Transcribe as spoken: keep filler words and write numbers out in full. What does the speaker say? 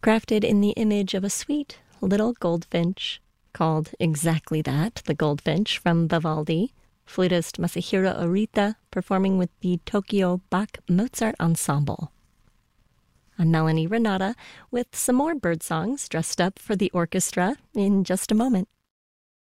crafted in the image of a sweet little goldfinch, called exactly that, the goldfinch, from Vivaldi, flutist Masahiro Orita performing with the Tokyo Bach Mozart Ensemble. I'm Melanie Renata with some more bird songs dressed up for the orchestra in just a moment.